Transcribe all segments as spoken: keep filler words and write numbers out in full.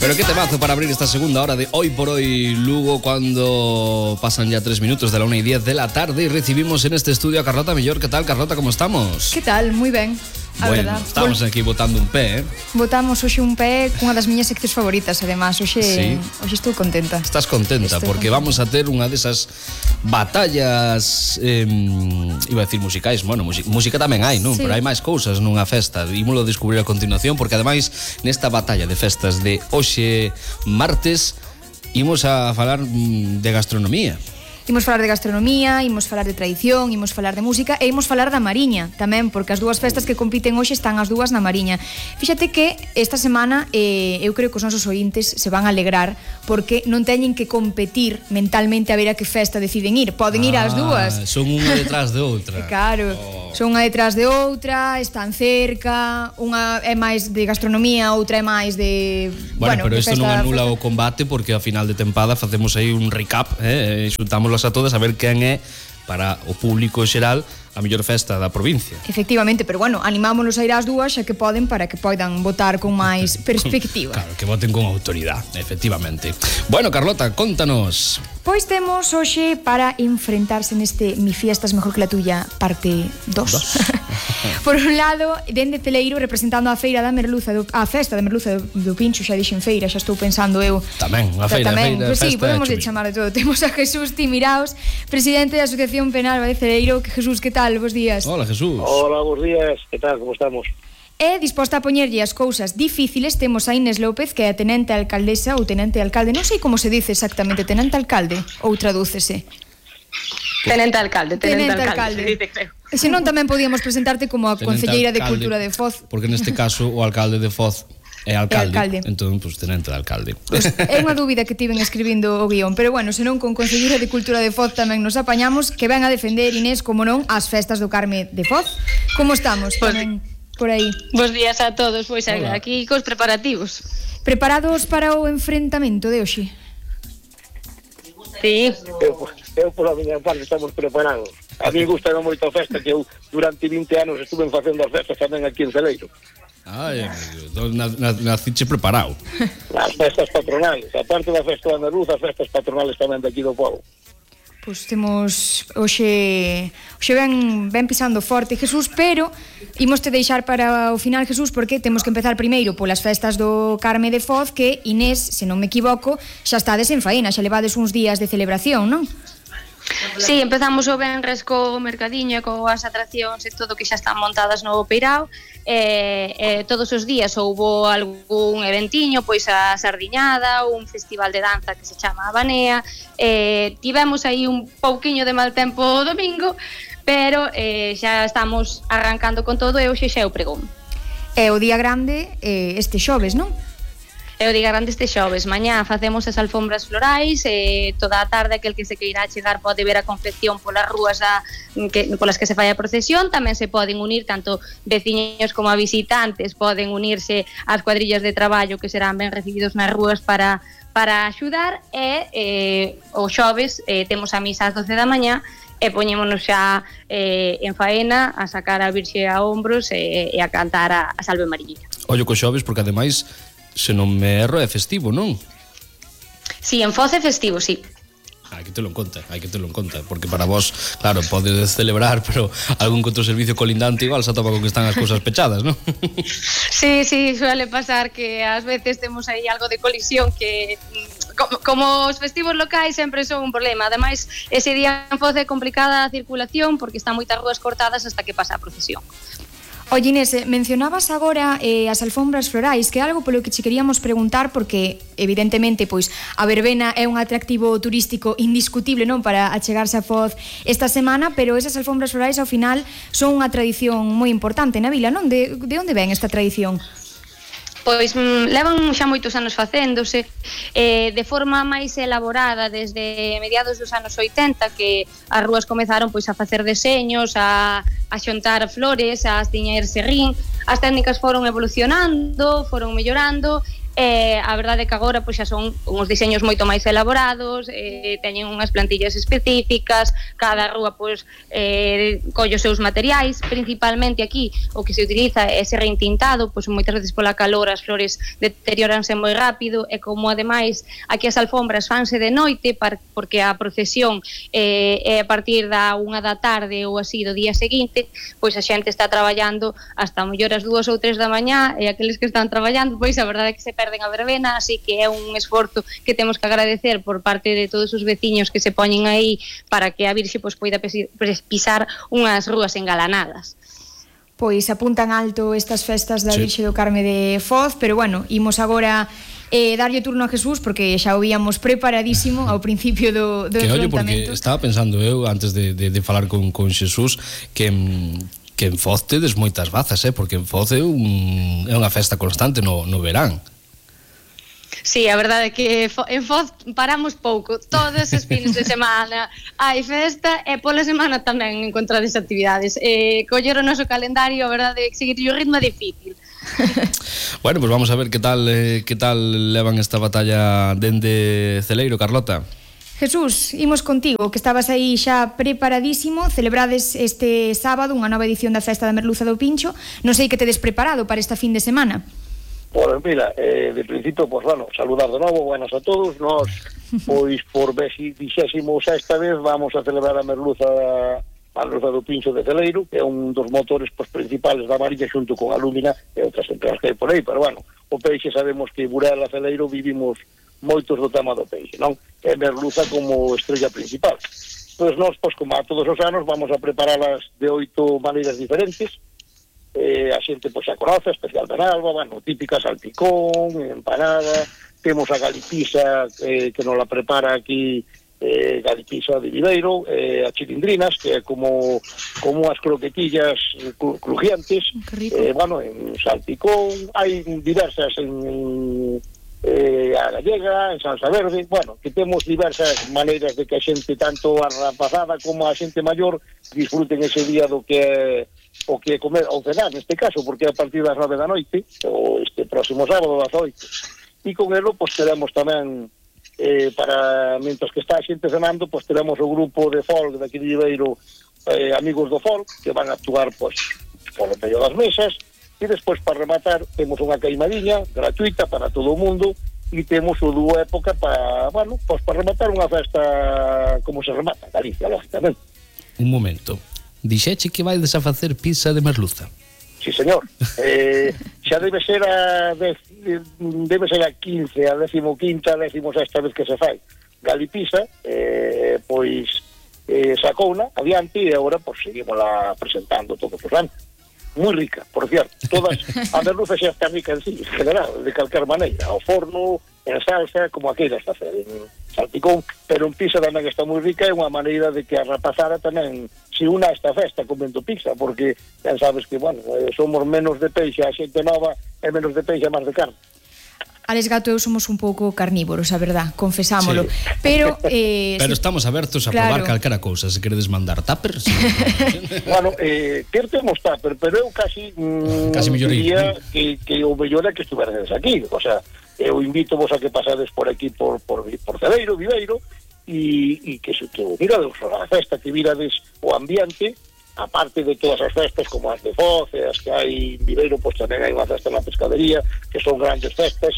Pero qué temazo para abrir esta segunda hora de Hoy por Hoy Lugo, cuando pasan ya tres minutos de la una y diez de la tarde y recibimos en este estudio a Carlota Millor. ¿Qué tal, Carlota? ¿Cómo estamos? ¿Qué tal? Muy ben. A bueno, verdad. estamos bueno, aquí botando un pé, eh? Botamos hoxe un pé cunha das miñas seccións favoritas, además. Hoxe, sí. hoxe estou contenta. Estás contenta, Estoy porque contenta. vamos a ter unha desas batallas, eh, iba a decir musicais, bueno, música, música tamén hai, non? Sí. Pero hai máis cousas nunha festa, ímolo descubrir a continuación, porque ademais nesta batalla de festas de hoxe martes imos a falar mm, de gastronomía. Imos falar de gastronomía, imos falar de tradición, imos falar de música e imos falar da Mariña tamén, porque as dúas festas que compiten hoxe están as dúas na Mariña. Fíxate que esta semana eh, eu creo que os nosos ointes se van a alegrar porque non teñen que competir mentalmente a ver a que festa deciden ir. Poden ir ás dúas. Ah, son unha detrás de outra. Claro, oh. son unha detrás de outra, están cerca, unha é máis de gastronomía, outra é máis de... Bueno, bueno pero isto festa, non anula festa. o combate, porque a final de tempada facemos aí un recap, eh, e xuntámoslas a todas a ver quen é para o público xeral a mellor festa da provincia. Efectivamente, pero bueno, animámonos a ir ás dúas xa que poden, para que poidan votar con máis perspectiva. Claro, que voten con autoridade, efectivamente. Bueno, Carlota, contanos. Pois temos hoxe para enfrentarse neste Mi Fiestas Mejor que la Tuya parte dos. Por un lado, dende Celeiro, representando a feira da Merluza, do, a festa da Merluza do, do Pincho, xa dixen feira, xa estou pensando eu. Tamén, a feira, tamén. a feira, Pues sí, festa podemos chubis. chamar de todo. Temos a Jesús Timiraos, presidente da Asociación Penal de Celeiro. Jesús, que tal? Bos días. Hola, Jesús. Hola, bos días. Que tal? Como estamos? E disposta a poñerlle as cousas difíciles, temos a Inés López, que é a tenente alcaldesa ou tenente alcalde, non sei como se dice exactamente, tenente alcalde ou tradúcese. Tenente alcalde, tenente, Tenente alcalde. alcalde. E se non tamén podíamos presentarte como a Tenente concelleira de alcalde, Cultura de Foz. Porque neste caso o alcalde de Foz é alcalde, alcalde. entón, pues, tenente de alcalde. Pues, é unha dúbida que tiven escribindo o guión, pero bueno, senón con concelleira de Cultura de Foz tamén nos apañamos, que ven a defender, Inés, como non, as festas do Carme de Foz. Como estamos Pues, tamén por aí? Bos días a todos, pois Hola. aquí cos preparativos. Preparados para o enfrentamento de hoxe? Sí. Eu, eu pola miña parte estamos preparados. A mí gusta moito a festa, que eu durante vinte anos estuve facendo as festas tamén aquí en Celeiro. Ai, amigo, na, na, naciche preparado. As festas patronales, aparte da festa da Merluza, as festas patronales tamén de aquí do povo. Pois temos hoxe hoxe ben, ben pisando forte, Jesús, pero imos te deixar para o final, Jesús, porque temos que empezar primeiro polas festas do Carme de Foz, que Inés, se non me equivoco, xa estades en faena, xa levades uns días de celebración, non? Sí, empezamos o venres co mercadiño e coas atraccións e todo que xa están montadas no Peirao. E, e todos os días houbo algún eventiño, pois a sardiñada, un festival de danza que se chama a Banea. E tivemos aí un pouquiño de mal tempo o domingo, pero eh, xa estamos arrancando con todo e hoxe xa é o pregón. É o día grande eh, este xoves, non? É o día grande este xoves. Mañá facemos as alfombras florais e toda a tarde aquel que se queira chegar pode ver a confección polas rúas a, que, polas que se fai a procesión. Tamén se poden unir tanto veciños como a visitantes, poden unirse ás cuadrillas de traballo que serán ben recibidos nas rúas para, para axudar. E eh, o xoves eh, temos a misa ás doce da mañá e poñémonos xa eh, en faena a sacar a Virxe a ombros e, e a cantar a, a Salve Mariña. Ollo co xoves, porque ademais, se non me erro, é festivo, non? Si, sí, en Foz é festivo, si. Sí. Hai que telo en conta, hai que telo en conta, porque para vos, claro, podedes celebrar, pero algún que outro servicio colindante igual se atopa con que están as cousas pechadas, non? Sí, sí, suele pasar que ás veces temos aí algo de colisión que como, como os festivos locais sempre son un problema. Ademais, ese día en Foz é complicada a circulación porque están moitas rúas cortadas hasta que pasa a procesión. Oye, Inés, mencionabas agora eh, as alfombras florais, que é algo polo que che queríamos preguntar, porque evidentemente pois a verbena é un atractivo turístico indiscutible, non, para achegarse a Foz esta semana, pero esas alfombras florais ao final son unha tradición moi importante na vila, non? De, de onde ven esta tradición? Pois mm, levan xa moitos anos facéndose eh, de forma máis elaborada desde mediados dos anos oitenta, que as rúas comezaron pois a facer deseños, a, a xontar flores, a tiñer serrín. As técnicas foron evolucionando, foron mellorando E a verdade é que agora pois, xa son uns diseños moito máis elaborados, eh, teñen unhas plantillas específicas, cada rúa pois, eh, colle os seus materiais, principalmente aquí o que se utiliza é ese reintintado, pois moitas veces pola calor as flores deterioranse moi rápido, e como ademais aquí as alfombras fanse de noite par, porque a procesión eh, é a partir da unha da tarde ou así do día seguinte, pois a xente está traballando hasta a mellor as dúas ou tres da mañá, e aqueles que están traballando, pois a verdade é que se perden a verbena, así que é un esforzo que temos que agradecer por parte de todos os veciños que se poñen aí para que a Virxe pois, poida pisar unhas rúas engalanadas. Pois apuntan alto estas festas da sí. Virxe do Carme de Foz, pero bueno, imos agora eh, darlle turno a Jesús, porque xa o víamos preparadísimo ao principio do, do que enfrontamento. Ollo, porque estaba pensando eu, antes de, de, de falar con, con Jesús, que... que en Foz tedes moitas bazas, eh? Porque en Foz é, un, é unha festa constante no, no verán. Sí, a verdade é que en Foz paramos pouco, todos os fins de semana hai festa, e pola semana tamén encontrades actividades. Eh, coller o noso calendario, a verdade é que seguir o ritmo é difícil. Bueno, pues vamos a ver que tal eh, que tal levan esta batalla dende Celeiro, Carlota. Jesús, imos contigo, que estabas aí xa preparadísimo. Celebrades este sábado unha nova edición da Festa da Merluza do Pincho. Non sei que tedes preparado para esta fin de semana. Pois mira, eh, de principio, pois bueno, saludar de novo, buenas a todos. Nos, pois por vexésimo sexta vez vamos a celebrar a Merluza a Merluza do Pincho de Celeiro, que é un dos motores pois, principales da Marilla xunto con a Lúmina e outras empresas que hai por aí, pero bueno, o peixe sabemos que Burela e Celeiro vivimos moitos do tema do peixe, non? É Merluza como estrella principal. Pois nós, pois, como a todos os anos, vamos a preparalas de oito maneiras diferentes. Eh, a xente, pois, a conoce, especial de Nalva, bueno, típica salpicón, empanada, temos a galipisa, eh, que nos la prepara aquí, eh, galipisa de Viveiro, eh, a chilindrinas, que é como, como as croquetillas cru, crujientes, eh, bueno, en salpicón, hai diversas en... Eh, a gallega, en salsa verde, bueno, que temos diversas maneiras de que a xente, tanto a rapazada como a xente maior, disfruten ese día do que é o que é comer, ou cenar neste caso, porque é a partir das nove da noite, ou este próximo sábado das oito. E con elo, pois, teremos tamén, eh, para, mentras que está a xente cenando, pois, teremos o grupo de folk daqui de Ribeiro, eh, Amigos do Folk, que van a actuar, pois, polo medio das mesas. E despois, para rematar, temos unha queimadiña gratuita para todo o mundo, e temos o dúo época para, bueno, pois para rematar unha festa como se remata, Galicia, lógicamente. Un momento, dixeche que vai a facer pizza de merluza? Sí, señor. Eh, xa debe ser a dez, debe ser a quince, a décimo quinta, décimo sexta vez que se fai. Galipisa, eh, pois eh, sacouna adiante, e agora pois seguimos la presentando todos os anos. Moi rica, por cierto, todas a merluza xa está rica en sí, en general, de calquer maneira, ao forno, en salsa, como aquela está fer, en salpicón, pero en pizza tamén está moi rica, é unha maneira de que a rapazada tamén se una a esta festa comendo pizza, porque ben sabes que, bueno, somos menos de peixe, a xente nova é menos de peixe, máis de carne. Alex Gato e eu somos un pouco carnívoros, a verdad, confesámolo. Sí. Pero eh, pero estamos abertos a claro. probar calquera cousa, se queredes mandar tupper. Si bueno, eh, que temos tupper, pero eu casi mm, casi diría que, que o mellor é que estuveredes aquí. O sea, eu invito vos a que pasades por aquí, por, por, por Celeiro, Viveiro, e, e que, que mirades a festa, que mirades o ambiente, aparte de todas as festas como as de Foz, as que hai en Viveiro, pois tamén hai unha festa na pescadería, que son grandes festas,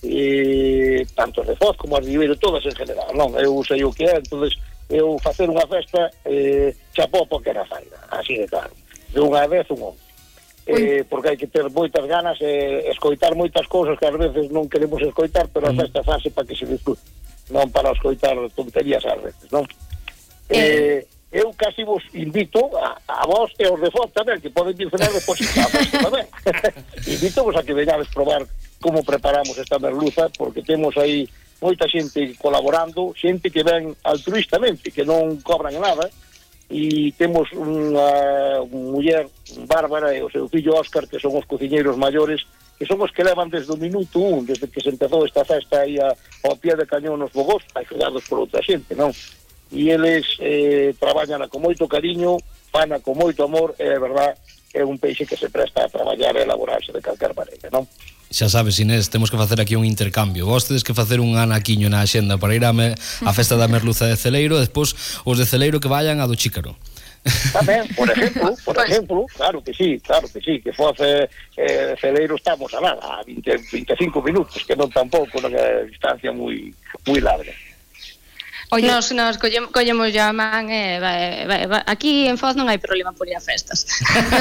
e tanto as de Foz como as de Viveiro, todas en general, non? Eu sei o que é, entonces eu facer unha festa eh, chapó porque era faina, así de claro, de unha vez un hombre. Eh, porque hai que ter moitas ganas e eh, escoitar moitas cousas que ás veces non queremos escoitar, pero a festa fase para que se disfrute, non para escoitar tonterías ás veces, non? Eh, eu casi vos invito a, a vos e os de Foz tamén, que poden vir cenar depois a festa tamén. Invito vos a que veñades probar como preparamos esta merluza, porque temos aí moita xente colaborando, xente que ven altruistamente, que non cobran nada, e temos unha muller Bárbara e o seu fillo Óscar, que son os cociñeiros maiores, que son os que levan desde o minuto un, desde que se empezou esta festa aí a, ao pie de cañón nos fogós, axudados por outra xente, non? E eles eh, traballan con moito cariño, fana con moito amor, e é verdad, é un peixe que se presta a traballar e elaborarse de calquer maneira, non? Xa sabes, Inés, temos que facer aquí un intercambio. Vos tedes que facer un anaquiño na axenda para ir a, me, a festa da Merluza de Celeiro, e despois os de Celeiro que vayan a do Chícaro. Tamén, por exemplo, por exemplo, claro que sí, claro que sí, que fosse eh, Celeiro estamos a nada, a veinte, veinticinco minutos, que non tampouco unha distancia moi moi larga. Oye, nos, nos collemos, collemos ya man eh, va, va, va. Aquí en Foz non hai problema por ir a festas.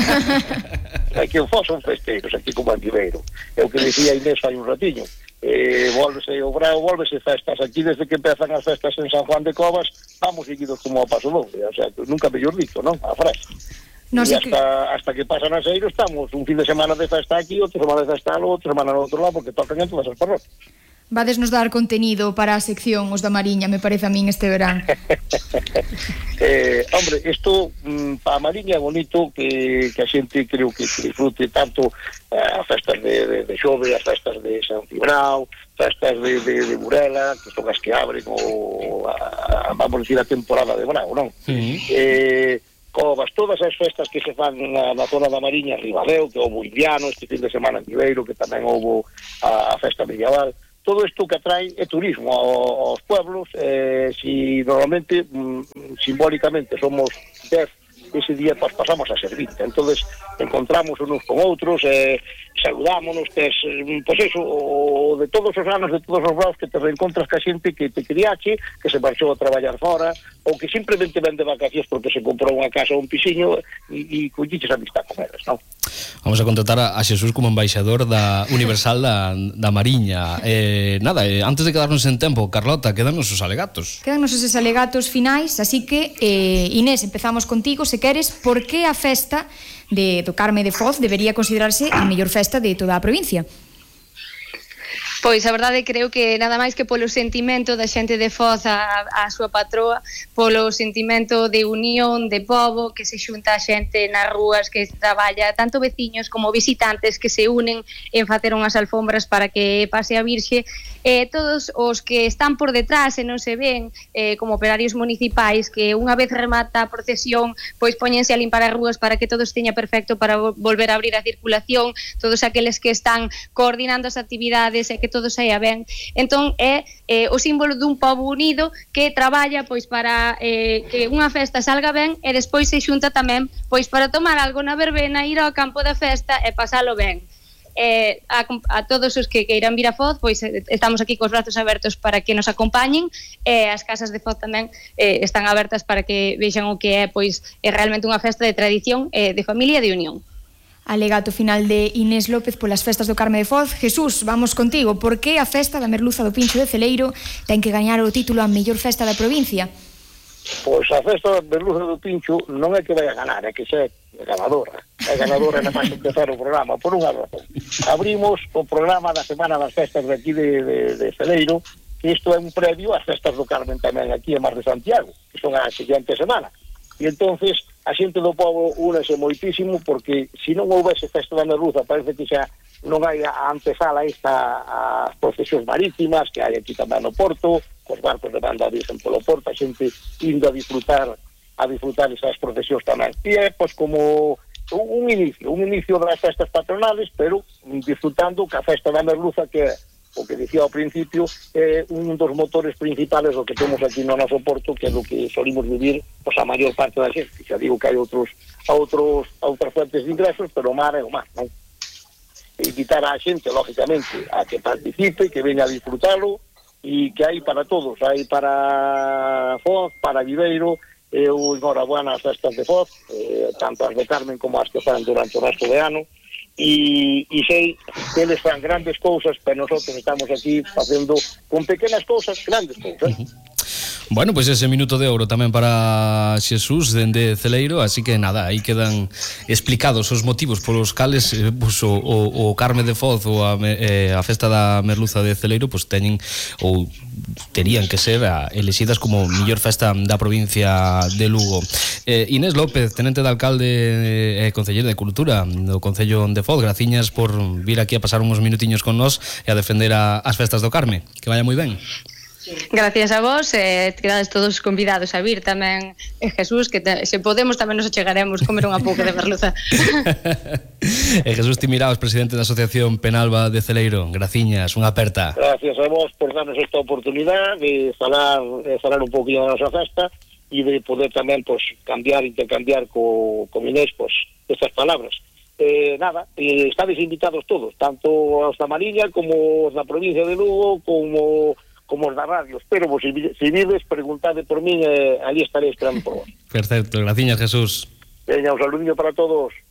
Aquí en Foz son festeiros, aquí como en Ribeiro. É o que dicía Inés fai un ratiño. Eh, volvese o brao, volvese festas. Aquí desde que empezan as festas en San Juan de Covas, vamos seguidos como a paso doble. O sea, nunca mellor dicho, non? A frase. No, e hasta, que... hasta que pasan a Seiro estamos un fin de semana de festa aquí, outra semana de festa alo, outra semana no outro lado, porque tocan en todas as parroquias. Vades nos dar contenido para a sección os da Mariña, me parece a min este verán. eh, hombre, isto mm, para a Mariña é bonito que, que a xente creo que, que disfrute tanto eh, as festas de, de, de Xove, as festas de San Cibrao, festas de, de, de Burela, que son as que abren o a, a, vamos decir a temporada de brao, non? Sí. Eh, Covas, todas as festas que se fan na, na zona da Mariña, Ribadeo, que houve Indiano, este fin de semana en Ribeiro, que tamén houve a, a festa medieval. Todo isto que atrae é turismo aos pueblos, eh, si normalmente, mm, simbólicamente, somos dez, ese día pues, pasamos a servir. Entonces encontramos unos con outros, eh, saludámonos, tes, pues eso, o de todos os anos, de todos os braos que te reencontras ca xente que te criache, que se marchou a traballar fora, ou que simplemente ven de vacacións porque se comprou unha casa ou un pisiño e, e colliches amistad con eles, non? Vamos a contratar a Xesús como embaixador da Universal da, da Mariña. Eh, nada, eh, antes de quedarnos en tempo, Carlota, quedanos os alegatos. Quedanos eses alegatos finais, así que, eh, Inés, empezamos contigo, se queres, por que a festa de do Carme de Foz debería considerarse a mellor festa de toda a provincia? Pois a verdade creo que nada máis que polo sentimento da xente de Foz a, a súa patroa, polo sentimento de unión, de pobo, que se xunta a xente nas rúas, que traballa, tanto veciños como visitantes que se unen en facer unhas alfombras para que pase a Virxe, eh, todos os que están por detrás e non se ven eh, como operarios municipais que unha vez remata a procesión pois poñense a limpar as rúas para que todo esteña perfecto para volver a abrir a circulación, todos aqueles que están coordinando as actividades e que todo saia ben. Entón é eh, o símbolo dun pobo unido que traballa pois para eh, que unha festa salga ben e despois se xunta tamén pois para tomar algo na verbena, ir ao campo da festa e pasalo ben. Eh, a, a todos os que queiran vir a Foz, pois eh, estamos aquí cos brazos abertos para que nos acompañen, e eh, as casas de Foz tamén eh, están abertas para que vexan o que é pois é realmente unha festa de tradición, eh, de familia e de unión. Alegato final de Inés López polas festas do Carme de Foz. Jesús, vamos contigo. Por que a festa da Merluza do Pincho de Celeiro ten que gañar o título a mellor festa da provincia? Pois a festa da Merluza do Pincho non é que vai a ganar, é que xa é ganadora. É ganadora na máis empezar o programa, por unha razón. Abrimos o programa da Semana das Festas de aquí de, de, de Celeiro, que isto é un previo ás festas do Carmen tamén aquí en Mar de Santiago, que son a seguinte semana. E entonces a xente do povo únese moitísimo porque se non houvese festa da Merluza parece que xa non hai a antesala esta as procesións marítimas que hai aquí tamén no Porto, cos barcos de banda a Virgen polo Porto, a xente indo a disfrutar a disfrutar esas procesións tamén. E é pois como un inicio, un inicio das festas patronales, pero disfrutando ca festa da Merluza que é o que dicía ao principio, é un dos motores principales do que temos aquí no noso Porto, que é do que solimos vivir pois, a maior parte da xente. Xa digo que hai outros, outros, outras fuentes de ingresos, pero o mar é o mar, non? E invitar a xente, lógicamente, a que participe, que veña a disfrutalo, e que hai para todos, hai para Foz, para Viveiro, eu enhorabuena as festas de Foz, eh, tanto as de Carmen como as que fan durante o resto de ano, e, e sei que eles fan grandes cousas, pero nosotros estamos aquí facendo con pequenas cousas grandes cousas. Uh-huh. Bueno, pois pues ese minuto de ouro tamén para Xesús dende Celeiro, así que nada, aí quedan explicados os motivos polos cales eh, pues, o, o, o Carme de Foz ou a, eh, a festa da Merluza de Celeiro pues, teñen ou terían que ser a, elexidas como mellor festa da provincia de Lugo. eh, Inés López, tenente de alcalde e eh, concelleira de Cultura do Concello de Foz, graciñas por vir aquí a pasar uns minutiños con nós e a defender a, as festas do Carme, que vaya moi ben. Gracias a vos, eh, quedades todos convidados a vir tamén, eh, Jesús, que te, se podemos tamén nos chegaremos comer unha pouca de merluza. E Jesús Timiraos, presidente da Asociación Penalba de Celeiro, graciñas, unha aperta. Gracias a vos por darnos esta oportunidade de falar, de falar un poquinho da nosa festa e de poder tamén pues, cambiar, intercambiar co, co Inés pues, estas palabras. Eh, nada, eh, estades invitados todos, tanto os da Mariña como os da provincia de Lugo, como, como os da radio. Espero vos, se vides, preguntade por mí, eh, ali estaré esperando por vos. Perfecto, graciñas, Jesús. Veña, un saludinho para todos.